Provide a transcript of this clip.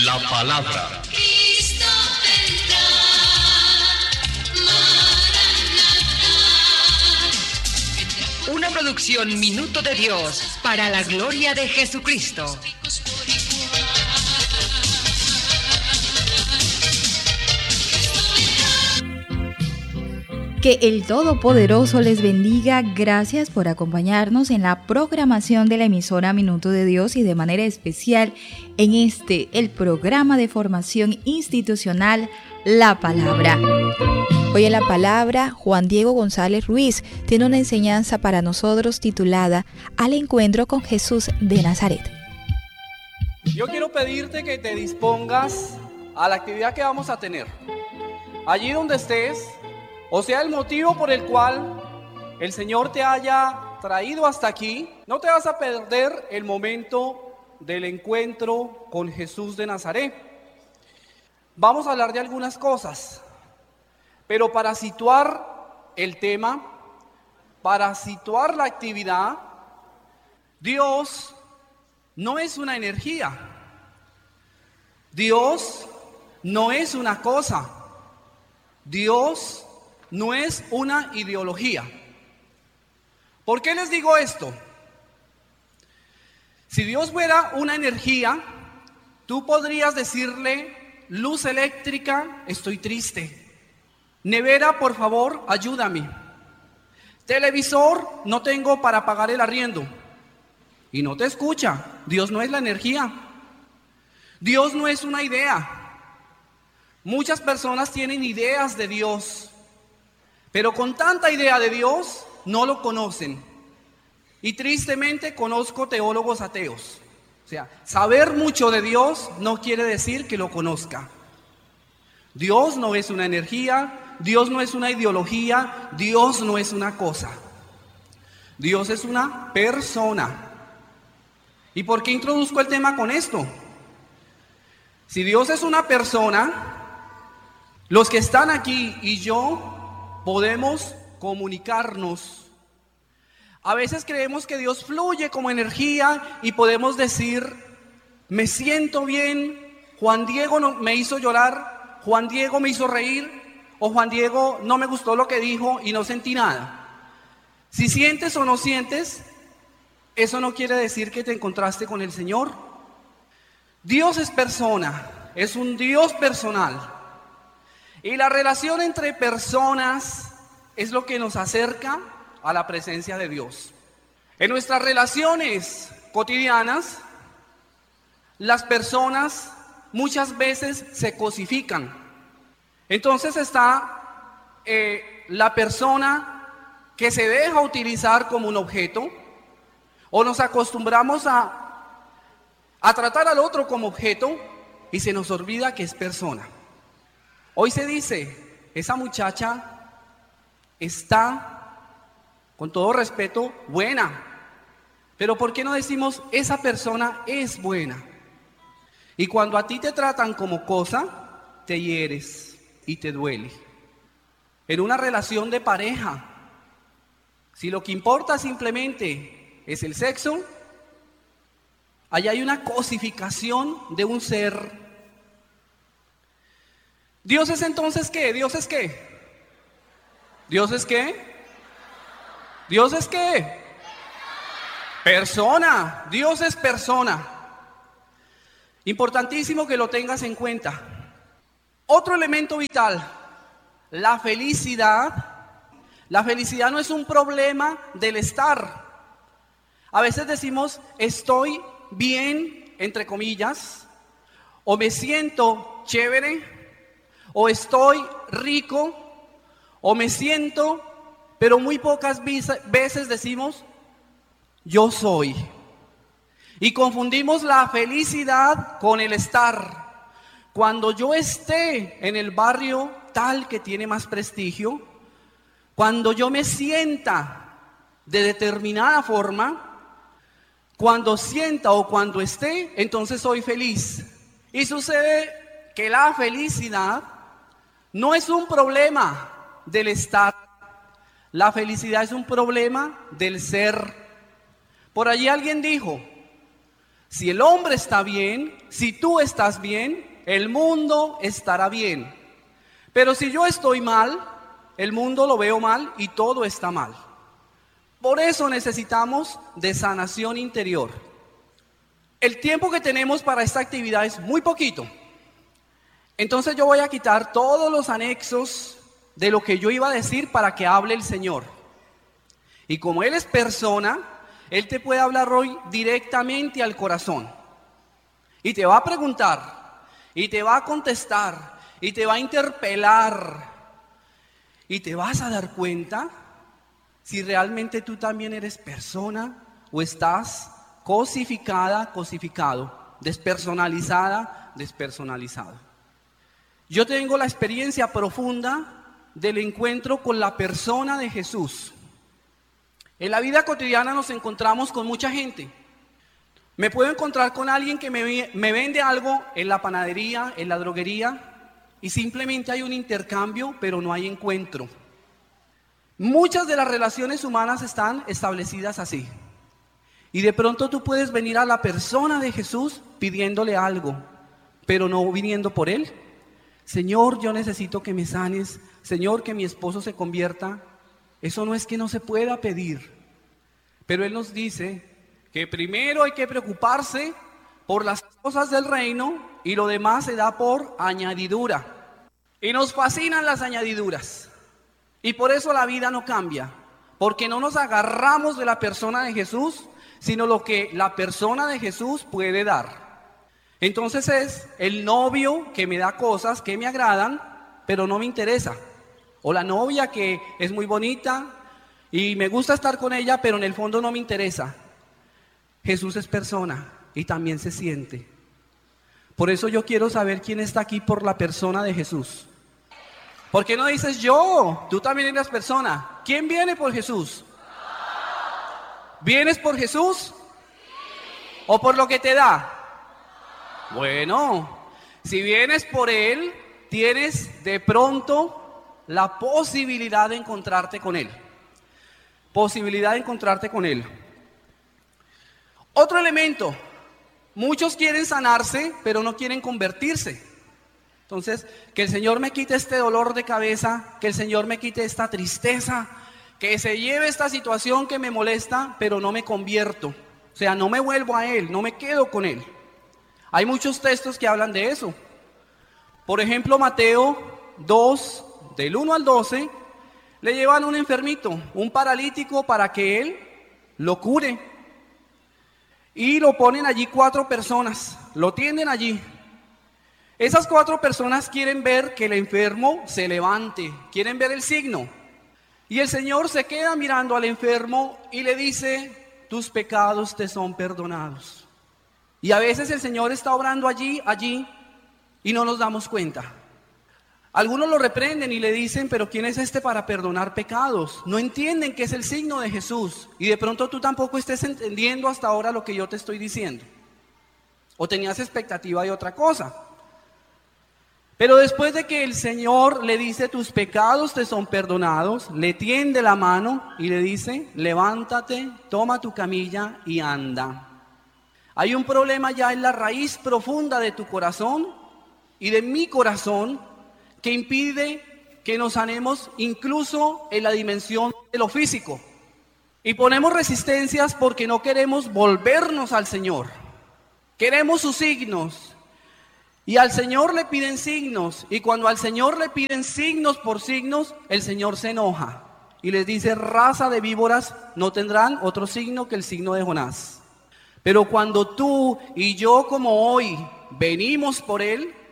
la palabra. Cristo vendrá, Maranatha. Una producción Minuto de Dios para la gloria de Jesucristo. Que el Todopoderoso les bendiga. Gracias por acompañarnos en la programación de la emisora Minuto de Dios y de manera especial en el programa de formación institucional La Palabra. Hoy en La Palabra, Juan Diego González Ruiz tiene una enseñanza para nosotros titulada Al encuentro con Jesús de Nazaret. Yo quiero pedirte que te dispongas a la actividad que vamos a tener. Allí donde estés, o sea, el motivo por el cual el Señor te haya traído hasta aquí, no te vas a perder el momento del encuentro con Jesús de Nazaret. Vamos a hablar de algunas cosas, pero para situar el tema, para situar la actividad, Dios no es una energía, Dios no es una cosa, Dios no es una ideología. ¿Por qué les digo esto? Si Dios fuera una energía, tú podrías decirle: luz eléctrica, estoy triste. Nevera, por favor, ayúdame. Televisor, no tengo para pagar el arriendo. Y no te escucha. Dios no es la energía. Dios no es una idea. Muchas personas tienen ideas de Dios, pero con tanta idea de Dios no lo conocen. Y tristemente conozco teólogos ateos. O sea, saber mucho de Dios no quiere decir que lo conozca. Dios no es una energía, Dios no es una ideología, Dios no es una cosa. Dios es una persona. ¿Y por qué introduzco el tema con esto? Si Dios es una persona, los que están aquí y yo podemos comunicarnos. A veces creemos que Dios fluye como energía y podemos decir: me siento bien, Juan Diego me hizo llorar, Juan Diego me hizo reír, o Juan Diego no me gustó lo que dijo y no sentí nada. Si sientes o no sientes, eso no quiere decir que te encontraste con el Señor. Dios es persona, es un Dios personal. Y la relación entre personas es lo que nos acerca a la presencia de Dios. En nuestras relaciones cotidianas, las personas muchas veces se cosifican. Entonces está la persona que se deja utilizar como un objeto, o nos acostumbramos a tratar al otro como objeto y se nos olvida que es persona. Hoy se dice: esa muchacha está, con todo respeto, buena. Pero ¿por qué no decimos: esa persona es buena? Y cuando a ti te tratan como cosa, te hieres y te duele. En una relación de pareja, si lo que importa simplemente es el sexo, allá hay una cosificación de un ser. ¿Dios es entonces qué? ¿Dios es qué? ¿Dios es qué? ¿Dios es qué? Persona. Dios es persona. Importantísimo que lo tengas en cuenta. Otro elemento vital, la felicidad. La felicidad no es un problema del estar. A veces decimos: estoy bien, entre comillas, o me siento chévere, o estoy rico, o me siento, pero muy pocas veces decimos: yo soy. Y confundimos la felicidad con el estar. Cuando yo esté en el barrio tal que tiene más prestigio, cuando yo me sienta de determinada forma, cuando sienta o cuando esté, entonces soy feliz. Y sucede que la felicidad no es un problema del estar. La felicidad es un problema del ser. Por allí alguien dijo: Si el hombre está bien, si tú estás bien, el mundo estará bien. Pero si yo estoy mal, el mundo lo veo mal y todo está mal. Por eso necesitamos de sanación interior. El tiempo que tenemos para esta actividad es muy poquito. Entonces yo voy a quitar todos los anexos de lo que yo iba a decir para que hable el Señor. Y como Él es persona, Él te puede hablar hoy directamente al corazón. Y te va a preguntar, y te va a contestar, y te va a interpelar. Y te vas a dar cuenta si realmente tú también eres persona o estás cosificada, cosificado, despersonalizada, despersonalizado. Yo tengo la experiencia profunda del encuentro con la persona de Jesús. En la vida cotidiana nos encontramos con mucha gente. Me puedo encontrar con alguien que me vende algo en la panadería, en la droguería, y simplemente hay un intercambio, pero no hay encuentro. Muchas de las relaciones humanas están establecidas así. Y de pronto tú puedes venir a la persona de Jesús pidiéndole algo, pero no viniendo por Él. Señor, yo necesito que me sanes. Señor, que mi esposo se convierta. Eso no es que no se pueda pedir. Pero Él nos dice que primero hay que preocuparse por las cosas del reino y lo demás se da por añadidura. Y nos fascinan las añadiduras. Y por eso la vida no cambia. Porque no nos agarramos de la persona de Jesús, sino lo que la persona de Jesús puede dar. Entonces es el novio que me da cosas que me agradan, pero no me interesa. O la novia que es muy bonita y me gusta estar con ella, pero en el fondo no me interesa. Jesús es persona y también se siente. Por eso yo quiero saber quién está aquí por la persona de Jesús. ¿Por qué no dices yo? Tú también eres persona. ¿Quién viene por Jesús? ¿Vienes por Jesús? ¿O por lo que te da? Bueno, si vienes por Él, tienes de pronto la posibilidad de encontrarte con Él. Posibilidad de encontrarte con Él. Otro elemento, muchos quieren sanarse, pero no quieren convertirse. Entonces, que el Señor me quite este dolor de cabeza, que el Señor me quite esta tristeza, que se lleve esta situación que me molesta, pero no me convierto. O sea, no me vuelvo a Él, no me quedo con Él. Hay muchos textos que hablan de eso. Por ejemplo, Mateo 2, del 1 al 12, le llevan un enfermito, un paralítico, para que Él lo cure. Y lo ponen allí 4 personas, lo tienden allí. Esas 4 personas quieren ver que el enfermo se levante, quieren ver el signo. Y el Señor se queda mirando al enfermo y le dice, tus pecados te son perdonados. Y a veces el Señor está obrando allí, y no nos damos cuenta. Algunos lo reprenden y le dicen, pero ¿quién es este para perdonar pecados? No entienden que es el signo de Jesús. Y de pronto tú tampoco estés entendiendo hasta ahora lo que yo te estoy diciendo. O tenías expectativa de otra cosa. Pero después de que el Señor le dice, tus pecados te son perdonados, le tiende la mano y le dice, levántate, toma tu camilla y anda. Hay un problema ya en la raíz profunda de tu corazón y de mi corazón que impide que nos sanemos incluso en la dimensión de lo físico. Y ponemos resistencias porque no queremos volvernos al Señor. Queremos sus signos. Y al Señor le piden signos. Y cuando al Señor le piden signos por signos, el Señor se enoja. Y les dice, raza de víboras, no tendrán otro signo que el signo de Jonás. Pero cuando tú y yo como hoy venimos por Él,